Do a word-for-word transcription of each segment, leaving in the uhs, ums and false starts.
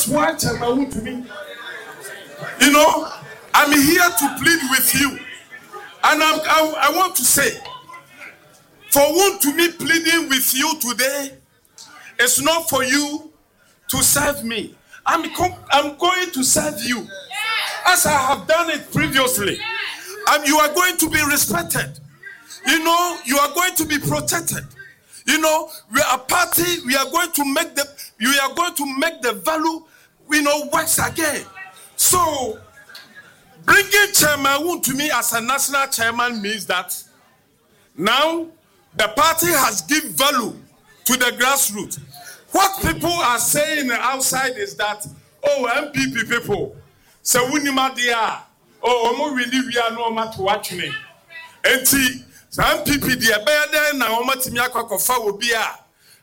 That's why Chairman to me. You know, I'm here to plead with you. And I'm, I, I want to say, for one to me pleading with you today, it's not for you to serve me. I'm, com- I'm going to serve you as I have done it previously. And you are going to be respected. You know, you are going to be protected. You know, we are a party, we are going to make the, we are going to make the value, you know, works again. So, bringing Chairman Woon to me as a national chairman means that now the party has given value to the grassroots. What people are saying outside is that, oh, M P P people, so we need my oh, omo really we are no matter what me. And see, M P P dear better na omo timi akwakofa obi a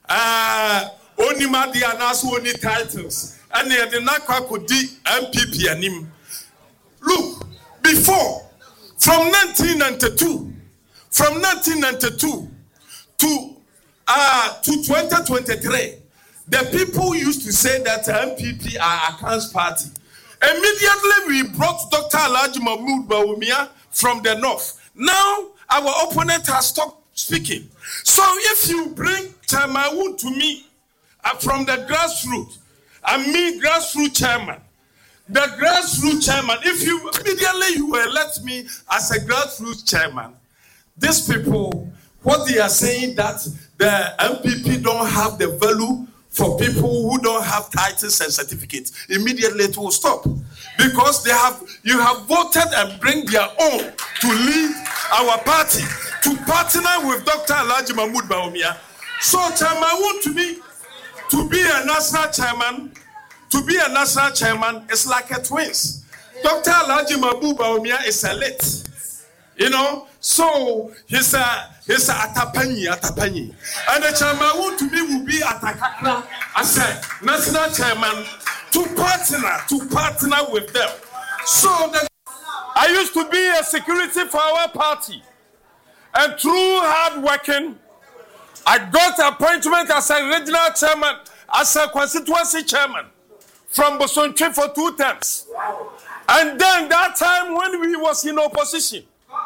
ah oni ma dia na so oni titles and they na kwakodi M P P anim. Look, before from nineteen ninety-two from nineteen ninety-two to uh to twenty twenty-three, the people used to say that M P P are a trans party. Immediately we brought Doctor Alhaji Mahmood Bawumia from the north. Now our opponent has stopped speaking. So if you bring Chairman Woon to me uh, from the grassroots, and me grassroots chairman, the grassroots chairman, if you immediately you elect me as a grassroots chairman, these people, what they are saying that the M P P don't have the value for people who don't have titles and certificates, immediately it will stop. Because they have, you have voted and bring their own to lead our party, to partner with Doctor Alhaji Mahmood Bawumia. So Chairman Woon to me, to be a national chairman, to be a national chairman is like a twins. Doctor Alhaji Mahmood Bawumia is a late. You know, so he's a he's a atapanyi, atapanyi. And the Chairman Woon to me will be atakakra as a national chairman to partner, to partner with them. So the, I used to be a security for our party. And through hard working, I got appointment as a regional chairman, as a constituency chairman from Bosonche for two terms. And then that time when we was in opposition,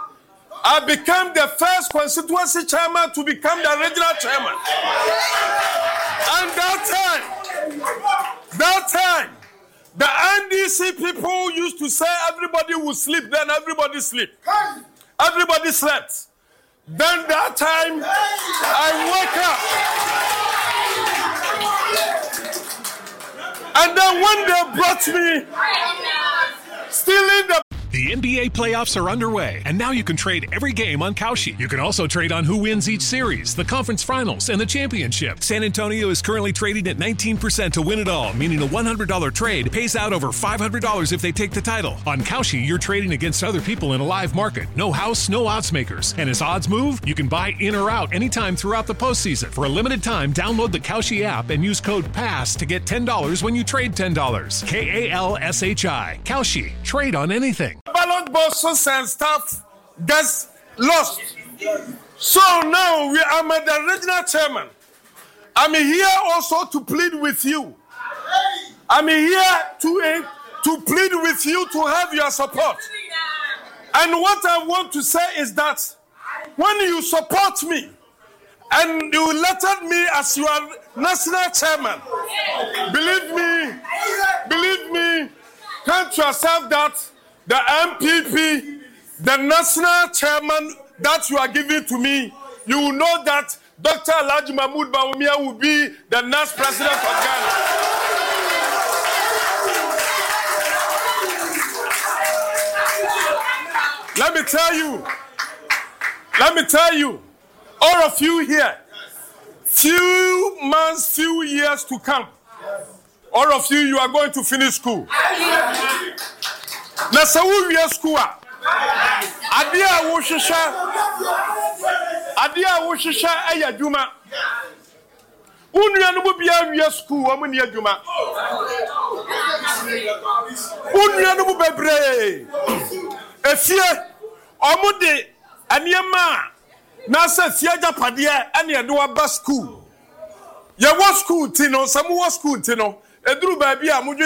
I became the first constituency chairman to become the regional chairman. And that time, that time, the N D C people used to say everybody would sleep, then everybody sleep. Everybody slept. Then that time, I woke up. And then when they brought me, stealing the The N B A playoffs are underway, and now you can trade every game on Kalshi. You can also trade on who wins each series, the conference finals, and the championship. San Antonio is currently trading at nineteen percent to win it all, meaning a one hundred dollars trade pays out over five hundred dollars if they take the title. On Kalshi, you're trading against other people in a live market. No house, no odds makers. And as odds move, you can buy in or out anytime throughout the postseason. For a limited time, download the Kalshi app and use code PASS to get ten dollars when you trade ten dollars. K A L S H I. Kalshi. Trade on anything. Ballot boxes and stuff gets lost. So now we are the regional chairman. I'm here also to plead with you. I'm here to, uh, to plead with you to have your support. And what I want to say is that when you support me and you elected me as your national chairman, believe me, believe me, count yourself that the M P P, the national chairman that you are giving to me, you will know that Doctor Alhaji Mahmood Bawumia will be the next president of Ghana. Let me tell you, let me tell you, all of you here, few months, few years to come, all of you, you are going to finish school. Na se wo wie school a ade a wo hwehwe ade a wo hwehwe aya dwuma unua no bia wie school wo mu ne adwuma unua no bebre efie omude aniema na se fie japade ane ede wa ba school ye wo school ti no se mo wo school ti no eduru ba bia mo